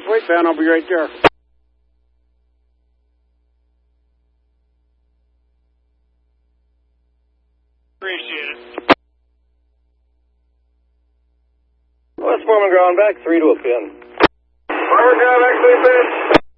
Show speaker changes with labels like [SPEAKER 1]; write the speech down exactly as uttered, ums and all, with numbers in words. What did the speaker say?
[SPEAKER 1] Sweet, Ben. I'll be right there.
[SPEAKER 2] Appreciate it.
[SPEAKER 3] West Mormon ground back, three to a pin.
[SPEAKER 2] Farmer ground back, three pin.